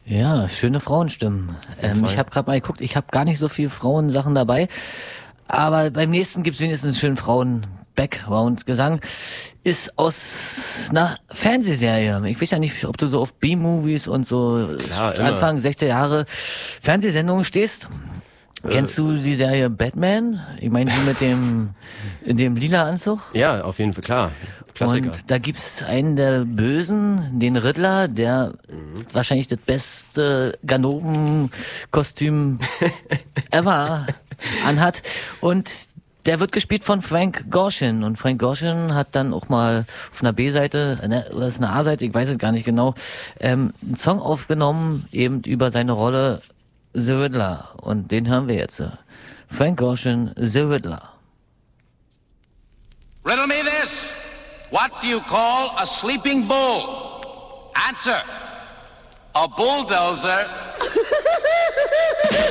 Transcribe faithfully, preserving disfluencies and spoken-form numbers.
Ja, schöne Frauenstimmen. Ähm, ich habe gerade mal geguckt, ich habe gar nicht so viel Frauensachen dabei, aber beim nächsten gibt's wenigstens schönen Frauen-Background-Gesang. Ist aus einer Fernsehserie. Ich weiß ja nicht, ob du so auf B-Movies und so Klar, Anfang sechziger Jahre Fernsehsendungen stehst. Kennst du die Serie Batman? Ich meine, die mit dem, in dem lila Anzug? Ja, auf jeden Fall, klar. Klassiker. Und da gibt's einen der Bösen, den Riddler, der mhm. wahrscheinlich das beste Ganoven-Kostüm ever anhat. Und der wird gespielt von Frank Gorshin. Und Frank Gorshin hat dann auch mal auf einer B-Seite, ne, oder ist eine A-Seite, ich weiß es gar nicht genau, ähm, einen Song aufgenommen, eben über seine Rolle The Riddler. Und den hören wir jetzt. Frank Gorshin, The Riddler. Riddle me this. What do you call a sleeping bull? Answer. A bulldozer.